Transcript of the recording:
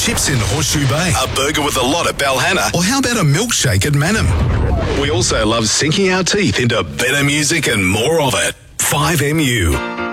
chips in Horseshoe Bay, A burger with a lot at Balhanna. or how about a milkshake at Manham? We also love sinking our teeth into better music and more of it. 5MU.